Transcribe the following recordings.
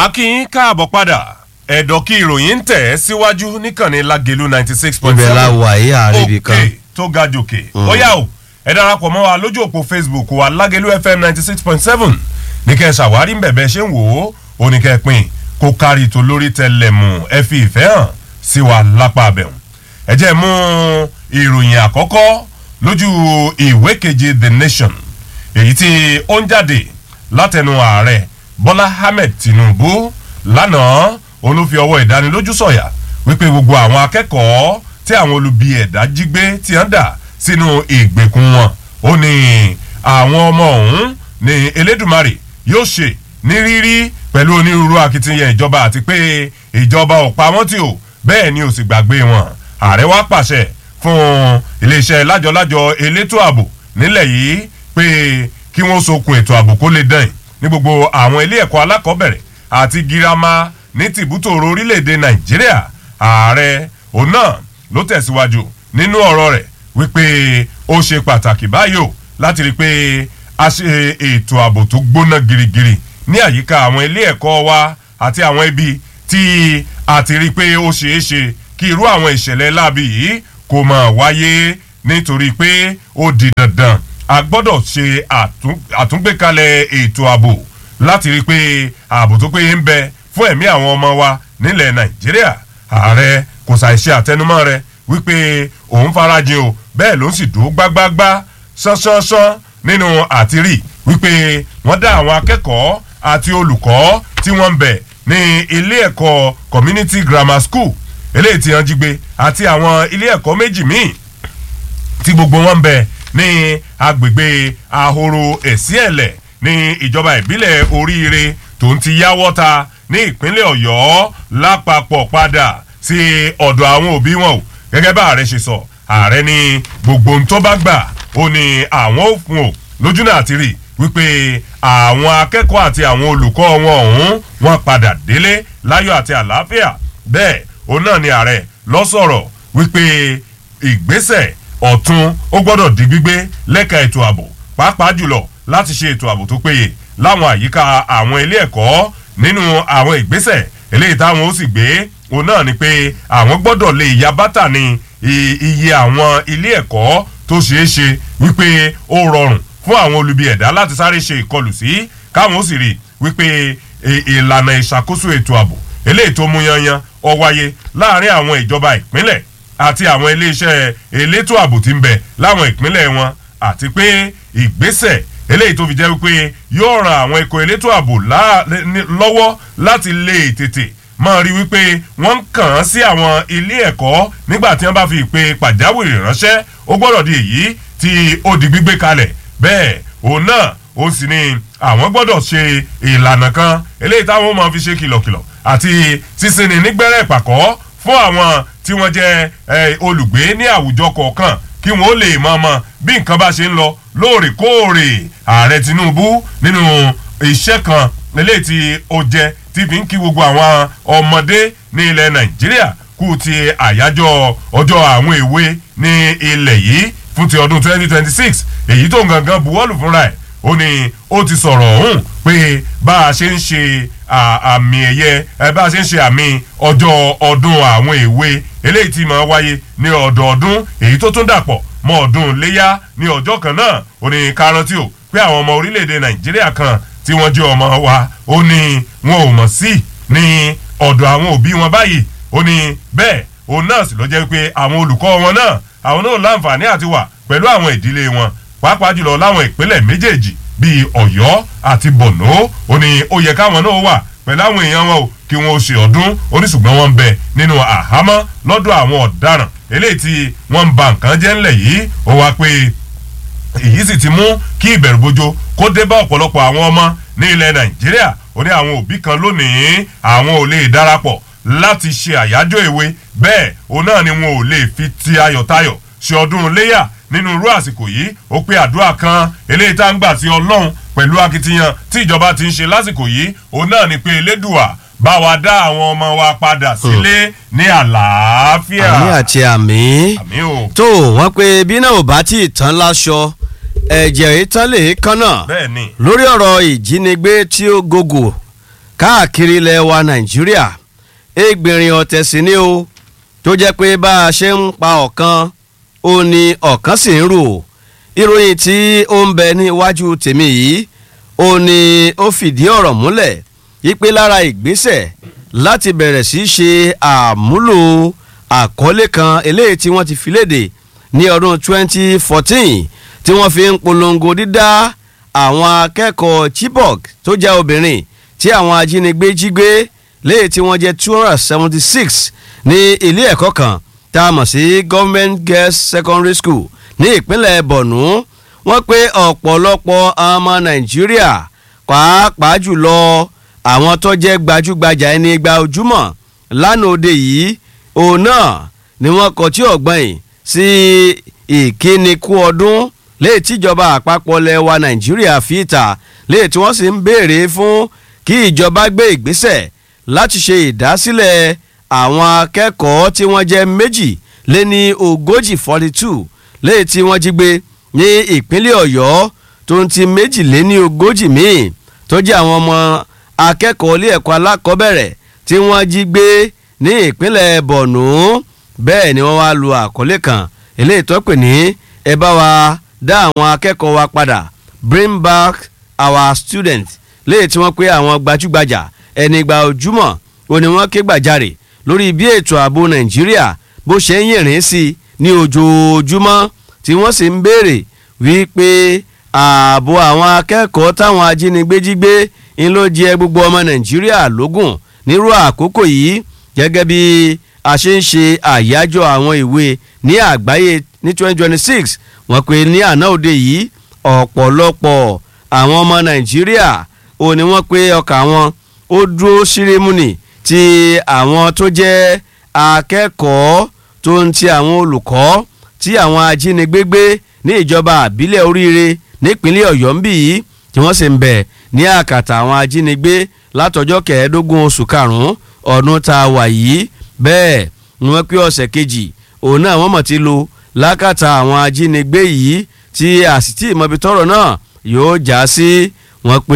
akínyìn káàbọ̀ padà ẹ̀dọ̀ kí ìròyìn ń tẹ̀ síwájú níkànnì Lágelú 96.7 ibẹ̀ la wà yí àríbì kan òkè tó ga jòkè bóyá o ẹ darapọ̀ mọ́ wa lójú òpó Facebook wa Lágelú FM 96.7 ní kẹ́ ẹ ṣàwárí bẹ̀bẹ̀ ṣe ń wò ó oníkẹ́ pin kó kárí tó lórí tẹlẹ̀mù ẹ fi ìfẹ́ hàn sí wa lápá abẹ́hùn ẹ jẹ́ mú ìròyìn àkọ́kọ́ lójú ìwé keje The Nation èyí tí ó ń jáde látẹnu ààrẹ Bọ́lá Ahmed Tinubu lánàá òun ló fi ọwọ́ ìdánilójú sọ̀yà wípé gbogbo àwọn akẹ́kọ̀ọ́ tí àwọn olubi ẹ̀dá jí gbé ti ń dà sínú ìgbèkùn wọn ó ní àwọn ọmọ ọ̀hún ní Elédùmarè yóò ṣe ní rírí pẹ̀lú onírúurú akitiyan ìjọba àti pé ìjọba ò pa wọ́n tì ó bẹ́ẹ̀ ni ò sì gbàgbé wọn ààrẹ wá pàṣẹ fún iléeṣẹ́ lájọlájọ elétò ààbò nílẹ̀ yìí pé kí wọ́n sokùn ètò ààbò kó lè dán ní gbogbo àwọn ilé ẹ̀kọ́ alákọ̀ọ́bẹ̀rẹ̀ àti girama ní tìbútòrò orílẹ̀-èdè Nàìjíríà ààrẹ òun náà ló tẹ̀síwájú nínú ọ̀rọ̀ rẹ̀ wípé ó ṣe pàtàkì báyìí o láti rí i pé a ṣe ètò ààbò tó gbóná girigiri ní àyíká àwọn ilé ẹ̀kọ́ wa àti àwọn ibi tí a ti rí i pé ó ṣeé ṣe kí irú àwọn ìṣẹ̀lẹ̀ láabi yìí kó máa wáyé nítorí pé ó di dandan a gbọ́dọ̀ ṣe àtúngbékalẹ̀ ètò ààbò láti rí i pé ààbò tó péye ń bẹ fún ẹ̀mí àwọn ọmọ wa nílẹ̀ Nàìjíríà ààrẹ kò ṣàìṣe àtẹnumọ́ rẹ̀ wípé òun farajìn o bẹ́ẹ̀ ló ń sì dúró gbágbágbá ṣánṣánṣán nínú àtìrí wípé wọ́n dá àwọn akẹ́kọ̀ọ́ àti olùkọ́ tí wọ́n ń bẹ ní ilé ẹ̀kọ́ community grammar school eléyìí tí wọ́n jí gbé àti àwọn ilé ẹ̀kọ́ méjì míì tí gbogbo wọn ń bẹ ní agbègbè Ahoro Èsíẹ̀lẹ̀ ní ìjọba ìbílẹ̀ Oríire tó ń ti yáwọ́ ta ní ìpínlẹ̀ Ọ̀yọ́ lápapọ̀ padà sí ọ̀dọ̀ àwọn òbí wọn o gẹ́gẹ́ bá ààrẹ ṣe sọ ààrẹ ní gbogbo ohun tó bá gbà ó ní àwọn ò fún o lójú náà ti rí wípé àwọn akẹ́kọ̀ọ́ àti àwọn olùkọ́ wọn ọ̀hún wọn padà délé láyọ̀ àti àlàáfíà bẹ́ẹ̀ òun náà ni ààrẹ lọ sọ̀rọ̀ wípé ìgbésẹ̀ ọ̀tun ó gbọ́dọ̀ di gbígbé lẹ́ka ètò ààbò pàápàá jùlọ láti ṣe ètò ààbò tó péye láwọn àyíká àwọn ilé ẹ̀kọ́ nínú àwọn ìgbésẹ̀ eléyìí táwọn ó sì gbé òun náà ni pé àwọn gbọ́dọ̀ lè ya bátà ní iye àwọn ilé ẹ̀kọ́ tó ṣeé ṣe wípé ó rọrùn fún àwọn olubi ẹ̀dá láti sáré ṣe ìkọlù sí káwọn ó sì rí wípé ìlànà ìṣàkóso ètò ààbò eléyìí tó mú yanyan ó wáyé láàrin àwọn ìjọba ìpínlẹ̀ àti àwọn iléeṣẹ́ elétò ààbò tí ń bẹ láwọn ìpínlẹ̀ wọn àti pé ìgbésẹ̀ eléyìí tó fi jẹ́ wípé yóò ran àwọn ikọ̀ elétò ààbò lọ́wọ́ láti lè tètè máa rí wípé wọ́n ń kàn án sí àwọn ilé ẹ̀kọ́ nígbà tí wọ́n bá fi ìpè pàjáwìrì ránṣẹ́ ó gbọ́dọ̀ di èyí tí ó di gbígbé kalẹ̀ bẹ́ẹ̀ òun náà ó sì ní àwọn gbọ́dọ̀ ṣe ìlànà kan eléyìí táwọn máa fi ṣe kìlọ̀kìlọ̀ àti sísinmi nígbẹ́rẹ́ ìpàkọ́ fún àwọn tí wọ́n jẹ́ olùgbé ní àwùjọ kọ̀ọ̀kan kí wọ́n ó lè mọ̀ bí nǹkan bá ṣe ń lọ lóòrèkóòrè ààrẹ Tinubu nínú iṣẹ́ kan eléyìí tí ó jẹ́ tí fi ń kí gbogbo àwọn ọmọdé ní ilẹ̀ Nàìjíríà kú ti àyájọ́ ọjọ́ àwọn èwe ní ilẹ̀ yìí fún ti ọdún 2026 èyí tó ń gangan buwọ́lù fúnra ẹ̀ ó ní ó ti sọ̀rọ̀ ọ̀hún pé bá a ṣe ń ṣe àmì ẹ̀yẹ bá a ṣe ń ṣe àmì ọjọ́ ọdún àwọn èwe eléyìí tí máa wáyé ní ọdọọdún èyí tó tún dàpọ̀ mọ́ ọdún Iléyá ní ọjọ́ kan náà ó ní kárántí o pé àwọn ọmọ orílẹ̀-èdè Nàìjíríà kan tí wọ́n jẹ́ ọmọ wa ó ní wọn ò mọ̀ sí ní ọ̀dọ̀ àwọn òbí wọn báyìí ó ní bẹ́ẹ̀ òun náà sì ló jẹ́ pé àwọn olùkọ́ wọn náà àwọn náà láǹfààní àti wà pẹ̀lú àwọn ìdílé wọn pàápàá jùlọ láwọn ìpínlẹ̀ méjèèjì bíi Ọ̀yọ́ àti Borno ó ní ó yẹ káwọn náà wà pẹ̀lú àwọn èèyàn wọn o kí wọn ó ṣe ọdún ó ní ṣùgbọ́n wọ́n ń bẹ nínú àhámọ́ lọ́dọ̀ àwọn ọ̀daràn eléyìí tí wọ́n ń ba nǹkan jẹ́ ńlẹ̀ yìí ó wá pé èyí sì ti mú kí ìbẹ̀rùbojo kó dé bá ọ̀pọ̀lọpọ̀ àwọn ọmọ ní ilẹ̀ Nàìjíríà ó ní àwọn òbí kan lónìí àwọn ò lè darapọ̀ láti ṣe àyájọ́ èwe bẹ́ẹ̀ òun náà ni wọn ò lè fi ti ayọ̀tayọ̀ ṣe ọdún Iléyá nínú irú àsìkò yìí ó pé àdúrà kan eléyìí tá ń gbà sí Ọlọ́run pẹ̀lú akitiyan tí ìjọba ti ń ṣe lásìkò yìí òun náà ni pé Elédùà bá wa dá àwọn ọmọ wa padà sílé ní àlàáfíà. àmì àti àmì. àmì o. tó wọ́n pé bí náà ò bá tí ì tán láṣọ ẹ̀jẹ̀ ìtàn lè kánná. bẹ́ẹ̀ni. lórí ọ̀rọ̀ ìjínigbé tí ó gògò káàkiri ilẹ̀ wa Nàìjíríà ẹgbẹ̀rin ọ̀tẹ̀ sí ni o tó jẹ́ pé bá a ṣe ń pa ọ̀kan ó ní ọ̀kan sì ń rò ìròyìn tí ó ń bẹ níwájú tèmi yìí ó ní ó fìdí ọ̀rọ̀ múlẹ̀ yípe lára ìgbésẹ̀ láti bẹ̀rẹ̀ sí ṣe àmúlò àkọlé kan eléyìí tí wọ́n ti fi léde ní ọdún 2014 tí wọ́n fi ń polongo dídá àwọn akẹ́kọ̀ọ́ Chibok tó jẹ́ obìnrin tí àwọn ajínigbé jí gbé léyìí tí wọ́n jẹ́ 276 ní ilé ẹ̀kọ́ kan tá a mọ̀ sí Government Girls Secondary School ní ìpínlẹ̀ Borno. Wọ́n pé ọ̀pọ̀lọpọ̀ ọmọ Nàìjíríà pàápàá jùlọ àwọn tó jẹ́ gbajúgbajà ẹni gba ojúmọ́ lánàá òde yìí òun náà ni wọ́n kọ tí ọ̀gbọ́n yìí sí ìkíni kú ọdún léè tíjọba àpapọ̀ lẹwa Nàìjíríà fi ìta léè tí wọ́n sì ń béèrè fún kí ìjọba gbé ìgbésẹ̀ láti ṣe ìdásílẹ̀ àwọn akẹ́kọ̀ọ́ tí wọ́n jẹ́ 42 léè tí wọ́n jí gbé ní ìpínlẹ̀ Ọ̀yọ́ tó ń ti 42 míì tó jẹ́ àwọn ọmọ akẹ́kọ̀ọ́ ilé ẹ̀kọ́ alákọ̀ọ́bẹ̀rẹ̀ tí wọ́n jí gbé ní ìpínlẹ̀ Borno. Bẹ́ẹ̀ ni wọ́n wá lu àkọlé kan eléyìí tó pè ní ẹ bá wa dá àwọn akẹ́kọ̀ọ́ wa padà, bring back our students, léyìí tí wọ́n pé àwọn gbajúgbajà ẹni gba ojúmọ́ ó ní wọ́n ké gbàjarè lórí bí ètò ààbò Nàìjíríà bó ṣe ń yìnrìn sí ní ojoojúmọ́ tí wọ́n sì ń béèrè wípé ààbò àwọn akẹ́kọ̀ọ́ táwọn ajínigbé jí gbé ń ló jẹ gbogbo ọmọ Nàìjíríà lógún nírú àkókò yìí gẹ́gẹ́ bí a ṣe ń ṣe àyájọ́ àwọn ìwé ní àgbáyé ní 2026. Wọ́n pè ní àná òde yìí ọ̀pọ̀lọpọ̀ àwọn ọmọ Nàìjíríà ó ní wọ́n pé ọkàn wọn ó dúró sírímùnì tí àwọn tó jẹ́ akẹ́kọ̀ọ́ tó ń ti àwọn olùkọ́ tí àwọn ajínigbé gbé ní ìjọba àbílẹ̀ Oríire nípínlẹ̀ Ọ̀yọ́ ń bì yìí tí wọ́n sì ń bẹ ní àkàtà àwọn ajínigbé látọjọ́ 15 oṣù karùn-ún ọdún tá a wà yìí. Bẹ́ẹ̀ ni wọ́n pé ọ̀sẹ̀ kejì òun náà wọ́n mọ̀ ti lò lákàtà àwọn ajínigbé yìí tí àsìtì ìmọ̀bi tọ́rọ̀ náà yóò já sí. Wọ́n pé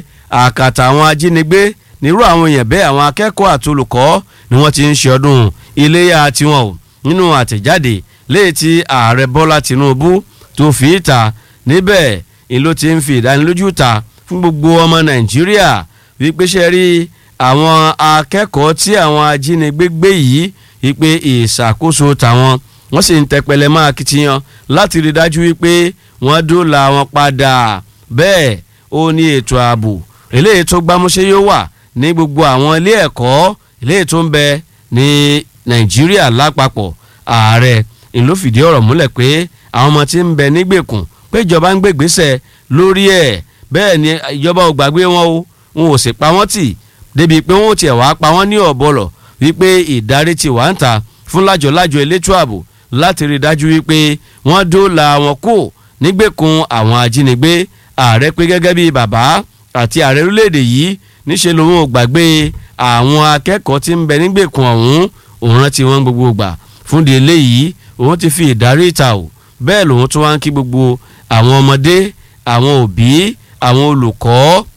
àkàtà àwọn ajínigbé nírú àwọn èèyàn bẹ́ẹ̀ àwọn akẹ́kọ̀ọ́ àti olùkọ́ ni wọ́n ti ń ṣe ọdún iléyá tiwọn o. Nínú àtẹ̀jáde léyìí tí ààrẹ Bọ́lá Tinubu tó fi ìta níbẹ̀ ni ló ti ń fi ìdánilójú ta fún gbogbo ọmọ Nàìjíríà wípé ṣe rí àwọn akẹ́kọ̀ọ́ tí àwọn ajínigbé gbé yìí wípé ìṣàkóso tàwọn wọ́n sì ń tẹpẹlẹ mọ́ akitiyan láti rí dájú wípé wọ́n dóòlà wọn padà. Bẹ́ẹ̀ ó ní ètò ààbò eléyìí tó gbámúṣé yóò wà ní gbogbo àwọn ilé ẹ̀kọ́ eléyìí tó ń bẹ ní Nàìjíríà lápapọ̀. Ààrẹ ló fìdí ọ̀rọ̀ múlẹ̀ pé àwọn ọmọ tí ń bẹ nígbèkùn pé ìjọba ń gbègbésẹ̀ lórí ẹ̀. Bẹ́ẹ̀ ni ìjọba ò gbàgbé wọn o, wọn ò sì pa wọ́n tì débi pé wọn ò tiẹ̀ wá pa wọ́n ní ọ̀bọ̀lọ̀ wípé ìdarí ti wà ń ta fún lájọ̀lájọ̀ elétò ààbò láti rí dájú wípé wọ́n dóòlà wọn kò nígbèkùn àwọn ajínigbé. Ààrẹ pé gẹ́gẹ́ bí bàbá àti ààrẹ orílẹ̀-èdè yìí níṣẹ́ lòun ò gbàgbé àwọn akẹ́kọ̀ọ́ tí ń bẹ nígbèkùn ọ̀hún, òun rántí wọn gbogbo gbà. Fúndì eléyìí òun ti fi ìdarí ìta o. Bẹ́ẹ̀ lòun tún wá ń kí gbogbo àwọn ọmọdé, àwọn òbí, àwọn olùkọ́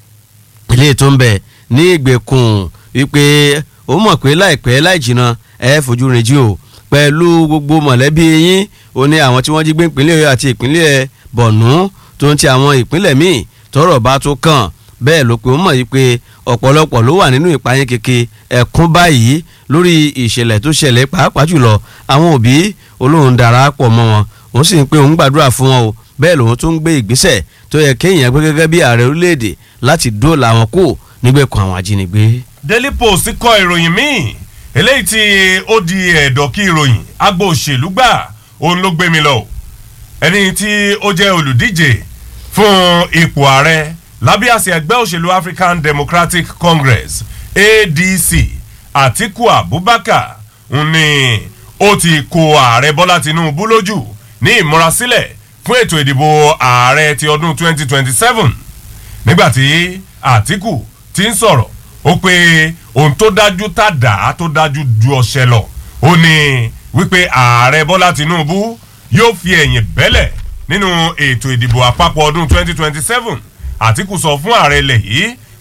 ilé tó ń bẹ ní ìgbèkùn wípé ó mọ̀ pé láìpẹ́ láì jìnnà ẹ fojú rìnjú o pẹ̀lú gbogbo mọ̀lẹ́bí yín. Ó ní àwọn tí wọ́n jí gbé ìpínlẹ̀ Ọ̀yọ́ àti ìpínlẹ̀ Borno tó ń ti àwọn ìpínlẹ̀ míì tọ́rọ̀ bá tó kàn. Bẹ́ẹ̀ ló pé ó mọ̀ yìí pé ọ̀pọ̀lọpọ̀ ló wà nínú ìpayín keke ẹ̀kún báyìí lórí ìṣẹ̀lẹ̀ tó ṣẹlẹ̀ pàápàá jùlọ àwọn òbí olóhùn darapọ̀ mọ́ wọn. Òun sì ń pé òun gbàdúrà fún wọn o. Bẹ́ẹ̀ lòun tún ń gbé ìgbésẹ̀ tó yẹ kéèyàn gbé gẹ́gẹ́ bí ààrẹ orílẹ̀-èdè láti dóòlà wọn kù nígbèkùn àwọn ajínigbé. Daily Post kọ ìròyìn míì eléyìí tí ó di ẹ̀dọ̀ kí ìròyìn agbo òṣèlú gbà òun ló gbé mi lọ. Ẹni tí ó jẹ́ olùdíje fún ipò ààrẹ lábẹ́ àsíá ẹgbẹ́ òṣèlú African Democratic Congress ADC Atiku Abubakar ní ó ti kó ààrẹ Bọ́lá Tinubu lójú ní ìmúrasílẹ̀ fún ètò ìdìbò ààrẹ ti ọdún 2027. Nígbàtí Atiku ti ń sọ̀rọ̀ ó pé ohun tó dájú tàdá tó dájú ju ọ̀sẹ̀ lọ ó ní wípé ààrẹ Bọ́lá Tinubu yóò fi ẹ̀yìn bẹ́lẹ̀ nínú ètò ìdìbò àpapọ̀ ọdún 2027. Atiku sọ fún ààrẹ ilẹ̀ yìí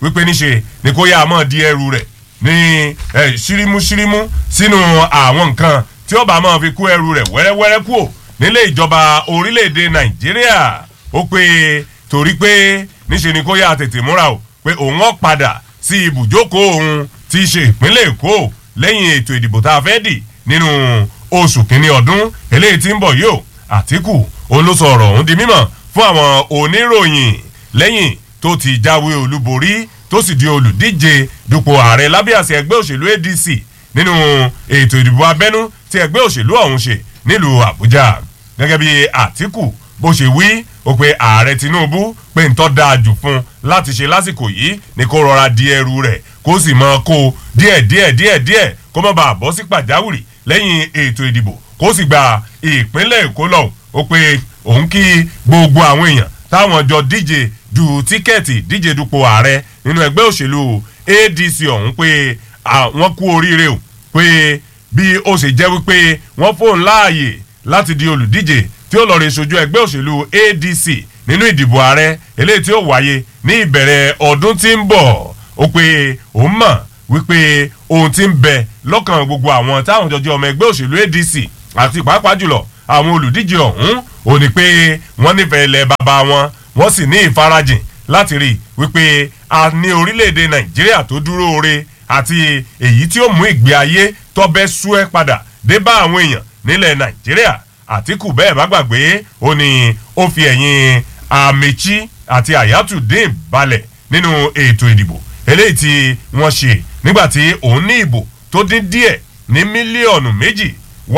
wípé níṣe ni kó yá mọ́ di ẹrù rẹ̀ ní ṣírímú sínú àwọn nǹkan tí ó bá máa fi kó ẹrù rẹ̀ wẹ́rẹ́wẹ́rẹ́ kúò nílé ìjọba orílẹ̀-èdè Nàìjíríà ó pé torí pé níṣe ni kó yá tètè múra o pé òun ó padà sí ibùjókòó òun tí í ṣe ìpínlẹ̀ Èkó lẹ́yìn ètò ìdìbò tá a fẹ́ dì nínú oṣù kínní ọdún eléyìí tí ń bọ̀ yìí o Àtíkù òun ló sọ ọ̀rọ̀ ọ̀hún di mímọ̀ fún àwọn oníròyìn lẹ́yìn tó ti jáwé olúborí tó sì di olùdíje dupò ààrẹ lábẹ́ àsíá ẹgbẹ́ òṣèlú ADC nínú ètò ìdìbò abẹ́nú tí ẹgbẹ́ òṣèlú ọ̀hún ṣe nílùú Àbújá gẹ́gẹ́ bí Àtíkù bó ṣe wí ó pé ààrẹ Tinubu pé ń tọ́ dáa jù fún láti ṣe lásìkò yìí ni kó rọra di ẹrù rẹ̀ kó sì mọ kó díẹ̀ kó má bàa bọ́ sí pàjáwìrì lẹ́yìn ètò ìdìbò kó sì gba ìpínlẹ̀ Èkó lọ ó pé òun kí gbogbo àwọn èèyàn táwọn jọ díje du tíkẹ́ẹ̀tì díje dupò ààrẹ nínú ẹgbẹ́ òṣèlú ADC ọ̀hún pé wọ́n kú oríire o pé bí ó ṣe jẹ́ wípé wọ́n fóun láàyè láti di olùdíje tí ó lọ rè sojú ẹgbẹ́ òṣèlú ADC nínú ìdìbò ààrẹ eléyìí tí ó wáyé ní ìbẹ̀rẹ̀ ọdún tí ń bọ̀ ó pé òun mọ̀ wípé ohun tí ń bẹ lọ́kàn gbogbo àwọn táwọn jọjọ́ ọmọ ẹgbẹ́ òṣèlú ADC àti pàápàá jùlọ àwọn olùdíje ọ̀hún ò ní pé wọ́n nífẹ̀ẹ́ ilẹ̀ bàbá wọ́n sì ní ìfarajìn láti rí wípé a ní orílẹ̀-èdè Nàìjíríà tó dúró re àti èyí tí ó mú ìgbé ayé tọ́bẹ́ sú ẹ padà dé bá àwọn èèyàn nílẹ̀ Nàìjíríà Àtíkù bẹ́ẹ̀ bá gbàgbé ó ní ó fi ẹ̀yìn Amechi àti Ayatollah balẹ̀ nínú ètò ìdìbò eléyìí tí wọ́n ṣe nígbàtí òun ní ìbò tó dín díẹ̀ ní mílíọ̀nù méjì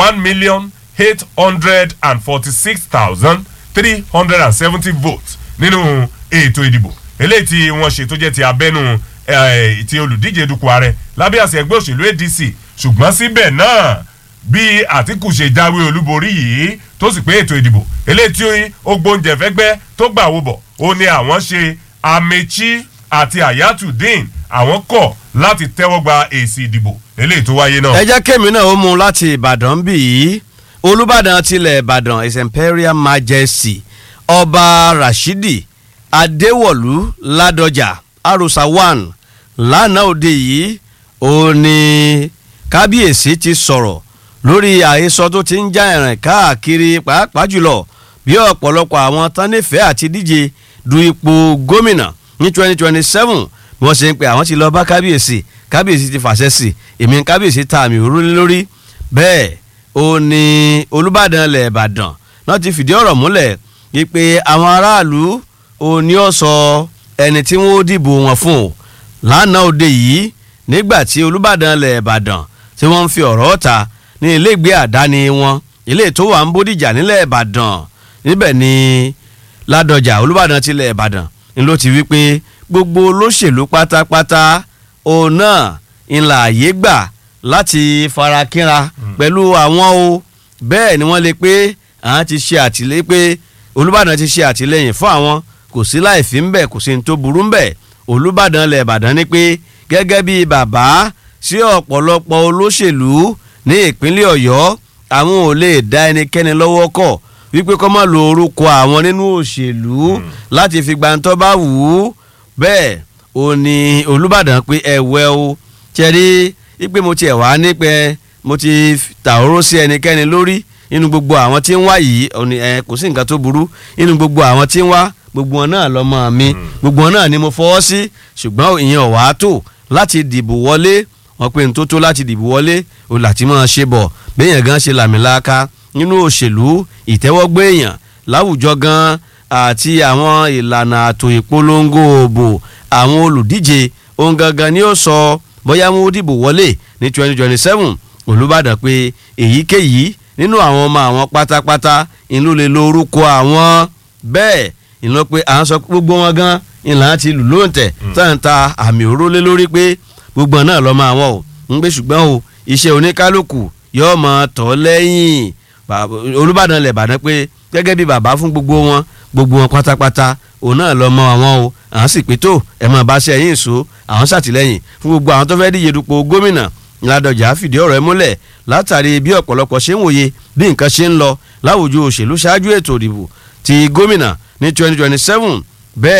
1,846,370 votes nínú ètò ìdìbò eléyìí tí wọ́n ṣe tó jẹ́ ti abẹ́nú ti olùdíje dupò ààrẹ lábẹ́ àsíá ẹgbẹ́ òṣèlú ADC ṣùgbọ́n síbẹ̀ náà bí Àtíkù ṣe jáwé olúborí yìí tó sì pé ètò ìdìbò eléyìí tí ó gbóúnjẹ fẹ́gbẹ́ tó gbà wó bọ̀ ó ní àwọn ṣe Amechi àti Ayatollah àwọn kọ̀ láti tẹ́wọ́ gba èsì ìdìbò eléyìí tó wáyé náà. ẹ jẹ́ kémi náà ó mú láti Ìbàdàn bí yìí Olúbàdàn tilẹ̀ Ìbàdàn His Imperial Majesty Ọba Rashidi Adéwọ̀lú Ládọjà Àròsà 1 lánàá òde yìí ó ní kábíyèsí ti sọ̀rọ̀ lórí àhesọ tó ti ń já ẹ̀rìn káàkiri pàápàá jùlọ bí ọ̀pọ̀lọpọ̀ àwọn tán nífẹ̀ẹ́ àti díje du ipò gómìnà ní 2027 wọ́n ṣe ń pè àwọn ti lọ bá kábíyèsí ti fàṣẹ sí èmi kábíyèsí ta àmì òrùlé lórí bẹ́ẹ̀ ó ní Olúbàdàn ilẹ̀ Ìbàdàn náà ti fìdí ọ̀rọ̀ múlẹ̀ wípé àwọn aráàlú ò ní ó sọ ẹni tí wọ́n ó dìbò wọn fún o lánàá òde yìí nígbà tí Olúbàdàn ilẹ̀ Ìbàdàn tí wọ́n ń fi ọ̀rọ̀ ta ní ilégbé àdáni wọn ilé tó wà ń Bódìjà nílẹ̀ Ìbàdàn níbẹ̀ ni Ládọjà Olúbàdàn tilẹ̀ Ìbàdàn ni ló ti wí pé gbogbo olóṣèlú pátápátá òun náà ńlá àyè gbà láti farakínra pẹ̀lú àwọn o bẹ́ẹ̀ ni wọ́n lè pé àwọn ti ṣe àtìlẹ́yìn pé Olúbàdàn ti ṣe àtìlẹ́yìn fún àwọn kò sí láìfí ń bẹ̀ kò sí ní tó burú ń bẹ̀ Olúbàdàn ilẹ̀ Ìbàdàn ní pé gẹ́gẹ́ bí bàbá sí ọ̀pọ̀lọpọ̀ olóṣèlú ní ìpínlẹ̀ Ọ̀yọ́ àwọn ò lè dá ẹnikẹ́ni lọ́wọ́ kọ̀ wípé kó má lo orúkọ àwọn nínú òṣèlú láti fi gbàǹtọ́ bá wù ú bẹ́ẹ̀ ò ní Olúbàdàn pé ẹ̀wẹ́ o ṣẹ́rí wípé mo tiẹ̀ wá nípẹ́ mo ti tàóró sí ẹnikẹ́ni lórí nínú gbogbo àwọn tí ń wá yìí kò sí nǹkan tó burú nínú gbogbo àwọn tí ń wá gbogbo wọn náà lọ́mọ mi gbogbo wọn náà ni mo fọwọ́ sí ṣùgbọ́n ìyẹn ò wá tó láti dìbò wọlé wọn pe n tó láti dìbò wọlé o láti máa ṣe bọ̀ béèyàn gan ṣe làmìlaka nínú òṣèlú ìtẹ́wọ́gbé èèyàn láwùjọ gan àti àwọn ìlànà àtò ìpolongo òbò àwọn olùdíje ohun gangan ni ó sọ bóyá wọn ó dìbò wọlé ní 2027 Olúbàdàn pé èyíkéyìí nínú àwọn ọmọ àwọn pátápátá ìlú lè lo orúkọ àwọn bẹ́ẹ̀ ìlú pé à ń sọ gbogbo wọn gan ìlànà ti lù lóǹtẹ̀ tàǹtà àmì òrólé lórí pé gbogbo náà lọ́mọ àwọn ò ń gbé ṣùgbọ́n o iṣẹ́ oníkálukú yóò mọ̀ tọ́ lẹ́yìn Olúbàdàn ilẹ̀ Ìbàdàn pé gẹ́gẹ́ bí bàbá fún gbogbo wọn pátápátá òun náà lọ́mọ àwọn o àwọn sì pé tó ẹ̀ mọ̀ bá ṣe ẹ̀yìn ìṣó àwọn ṣàtìlẹ́yìn fún gbogbo àwọn tó fẹ́ díje dupò gómìnà Ládọjà fìdí ọ̀rọ̀ ẹ̀ múlẹ̀ látàrí bí ọ̀pọ̀lọpọ̀ ṣe ń wòye bí nǹkan ṣe ń lọ láwùjọ òṣèlú ṣáájú ètò ìdìbò ti gómìnà ní 2027 bẹ́ẹ̀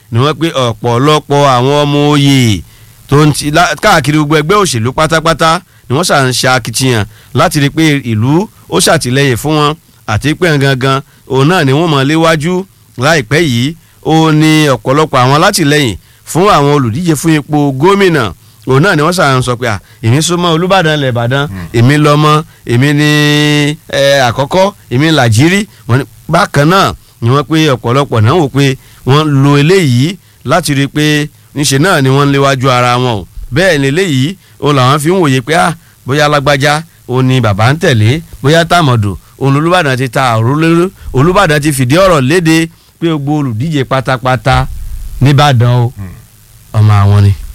ni wọ́n pé ọ̀pọ̀lọpọ̀ àwọn ọmọ oyè tó ń ti káàkiri gbogbo ẹgbẹ́ òṣèlú pátápátá ni wọ́n ṣàn ṣe akitiyan láti rí i pé ìlú ó ṣàtìlẹ́yìn fún wọn àti pé gangan òun náà ni wọ́n mọ̀ léwájú láìpẹ́ yìí ó ní ọ̀pọ̀lọpọ̀ àwọn alátìlẹ́yìn fún àwọn olùdíje fún ipò gómìnà òun náà ni wọ́n ṣàn sọ pé èmi súnmọ́ Olúbàdàn ilẹ̀ Ìbàdàn èmi lọ́mọ èmi ní àkọ́kọ́ èmi làjírí bákan náà ni wọ́n pé ọ̀pọ̀lọpọ̀ náà wò pé wọ́n lo eléyìí láti rí i pé níṣe náà ni wọ́n ń léwájú ara wọn o bẹ́ẹ̀ ni eléyìí òun làwọn fi ń wòye pé bóyá lágbájá òun ni bàbá ń tẹ̀lé bóyá tàmọ̀dò òun Olúbàdàn ti ta òrólérú Olúbàdàn ti fìdí ọ̀rọ̀ léde pé gbogbo olùdíje pátápátá nìbàdàn o ọmọ àwọn ni.